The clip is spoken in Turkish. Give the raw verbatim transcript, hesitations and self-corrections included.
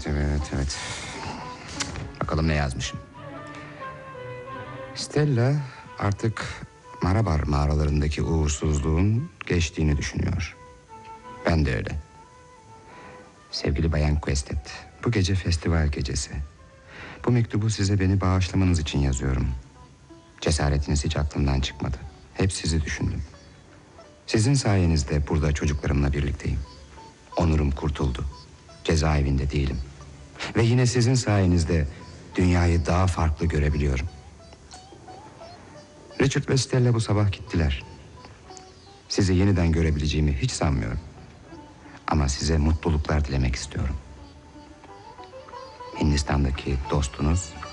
evet, evet, evet. Bakalım ne yazmışım. Stella artık Marabar mağaralarındaki uğursuzluğun geçtiğini düşünüyor. Ben de öyle. Sevgili Bayan Questet, bu gece festival gecesi. Bu mektubu size beni bağışlamanız için yazıyorum. Cesaretiniz hiç aklımdan çıkmadı. Hep sizi düşündüm. Sizin sayenizde burada çocuklarımla birlikteyim. Onurum kurtuldu. Cezaevinde değilim. Ve yine sizin sayenizde dünyayı daha farklı görebiliyorum. Richard ve Stella bu sabah gittiler. Sizi yeniden görebileceğimi hiç sanmıyorum. Ama size mutluluklar dilemek istiyorum. Hindistan'daki dostunuz